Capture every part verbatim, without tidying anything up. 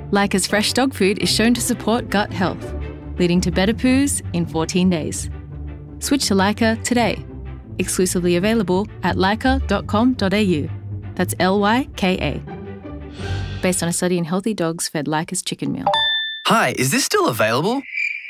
Lyca's fresh dog food is shown to support gut health, leading to better poos in fourteen days. Switch to Lyca today. Exclusively available at lyca dot com dot a u. That's L Y K A. Based on a study in healthy dogs fed Lyca's chicken meal. Hi, is this still available?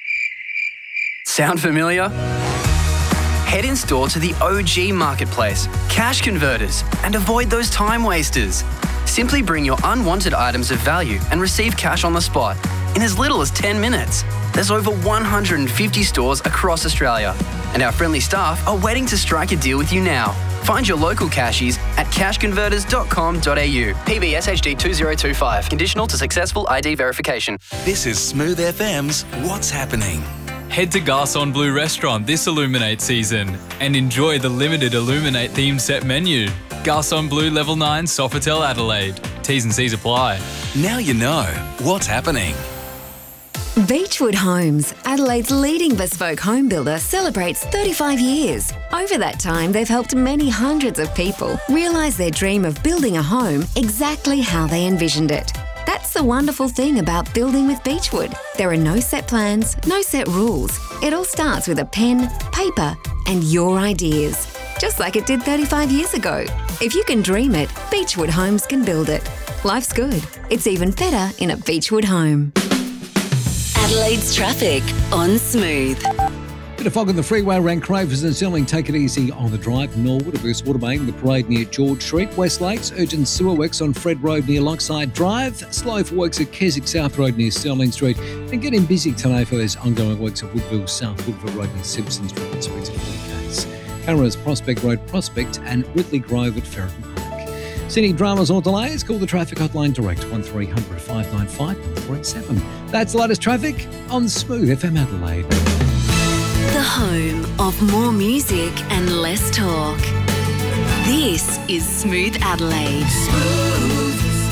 Sound familiar? Head in store to the O G Marketplace, Cash Converters, and avoid those time wasters. Simply bring your unwanted items of value and receive cash on the spot in as little as ten minutes. There's over one hundred fifty stores across Australia, and our friendly staff are waiting to strike a deal with you now. Find your local cashies at cash converters dot com dot a u. P B S H D two zero two five. Conditional to successful I D verification. This is Smooth F M's What's Happening. Head to Garçon Bleu restaurant this Illuminate season and enjoy the limited Illuminate theme set menu. Garçon Bleu Level nine Sofitel Adelaide. T's and C's apply. Now you know what's happening. Beechwood Homes, Adelaide's leading bespoke home builder, celebrates thirty-five years. Over that time, they've helped many hundreds of people realise their dream of building a home exactly how they envisioned it. That's the wonderful thing about building with Beechwood. There are no set plans, no set rules. It all starts with a pen, paper, and your ideas. Just like it did thirty-five years ago. If you can dream it, Beechwood Homes can build it. Life's good. It's even better in a Beechwood home. Adelaide's traffic on Smooth. Bit of fog on the freeway around Cravers and Stirling. Take it easy on the drive. Norwood, Abuse Watermain, the parade near George Street. West Lakes, urgent sewer works on Fred Road near Lockside Drive. Slow for works at Keswick South Road near Stirling Street. And getting busy today for those ongoing works at Woodville South Woodville Road near Simpson Street. It's speeds at forty k's. Cameras, Prospect Road, Prospect and Whitley Grove at Ferriton Park. Sydney dramas or delays? Call the traffic hotline direct one three hundred five nine five one three seven. That's the latest traffic on Smooth F M Adelaide. The home of more music and less talk. This is Smooth Adelaide. Smooth.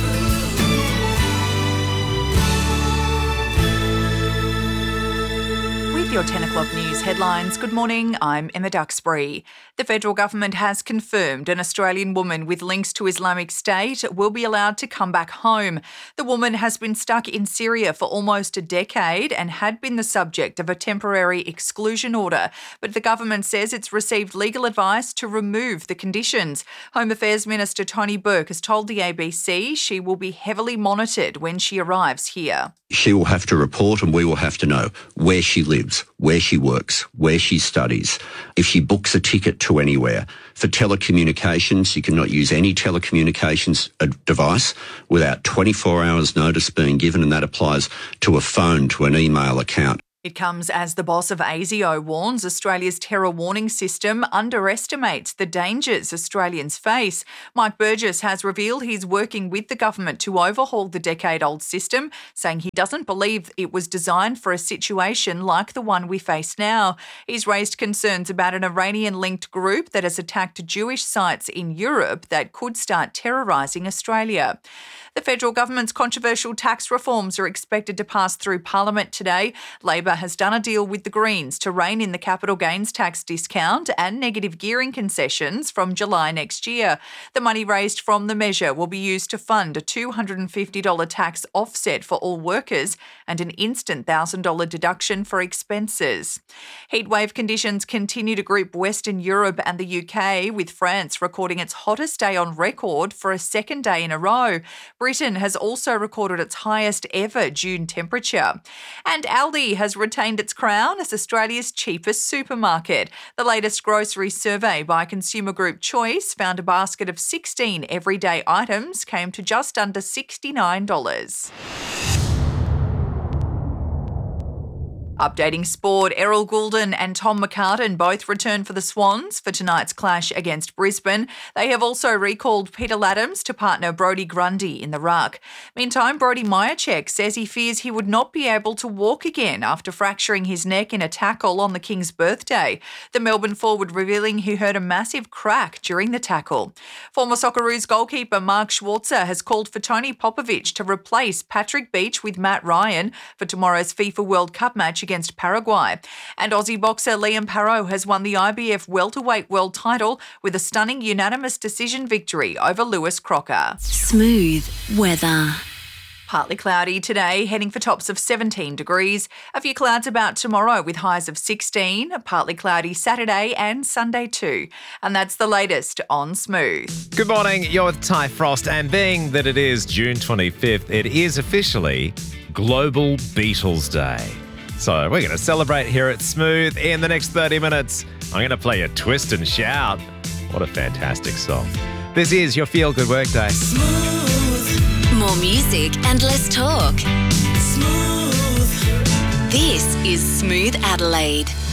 With your ten o'clock news headlines, good morning, I'm Emma Duxbury. The federal government has confirmed an Australian woman with links to Islamic State will be allowed to come back home. The woman has been stuck in Syria for almost a decade and had been the subject of a temporary exclusion order, but the government says it's received legal advice to remove the conditions. Home Affairs Minister Tony Burke has told the A B C she will be heavily monitored when she arrives here. She will have to report and we will have to know where she lives, where she works, where she studies, if she books a ticket to anywhere. For telecommunications, you cannot use any telecommunications device without twenty-four hours notice being given, and that applies to a phone, to an email account. It comes as the boss of ASIO warns Australia's terror warning system underestimates the dangers Australians face. Mike Burgess has revealed he's working with the government to overhaul the decade-old system, saying he doesn't believe it was designed for a situation like the one we face now. He's raised concerns about an Iranian-linked group that has attacked Jewish sites in Europe that could start terrorising Australia. The federal government's controversial tax reforms are expected to pass through Parliament today. Labor has done a deal with the Greens to rein in the capital gains tax discount and negative gearing concessions from July next year. The money raised from the measure will be used to fund a two hundred fifty dollars tax offset for all workers and an instant one thousand dollars deduction for expenses. Heatwave conditions continue to grip Western Europe and the U K, with France recording its hottest day on record for a second day in a row. Britain has also recorded its highest ever June temperature. And Aldi has retained its crown as Australia's cheapest supermarket. The latest grocery survey by consumer group Choice found a basket of sixteen everyday items came to just under sixty-nine dollars. Updating sport, Errol Goulden and Tom McCartan both return for the Swans for tonight's clash against Brisbane. They have also recalled Peter Laddams to partner Brodie Grundy in the ruck. Meantime, Brody Myercheck says he fears he would not be able to walk again after fracturing his neck in a tackle on the King's birthday. The Melbourne forward revealing he heard a massive crack during the tackle. Former Socceroos goalkeeper Mark Schwarzer has called for Tony Popovic to replace Patrick Beach with Matt Ryan for tomorrow's FIFA World Cup match against Paraguay. And Aussie boxer Liam Parrow has won the I B F welterweight world title with a stunning unanimous decision victory over Lewis Crocker. Smooth weather. Partly cloudy today, heading for tops of seventeen degrees. A few clouds about tomorrow with highs of sixteen. Partly cloudy Saturday and Sunday too. And that's the latest on Smooth. Good morning, you're with Ty Frost, and being that it is June twenty-fifth, it is officially Global Beatles Day. So we're going to celebrate here at Smooth. In the next thirty minutes, I'm going to play a Twist and Shout. What a fantastic song. This is your Feel Good Workday. Smooth. More music and less talk. Smooth. This is Smooth Adelaide.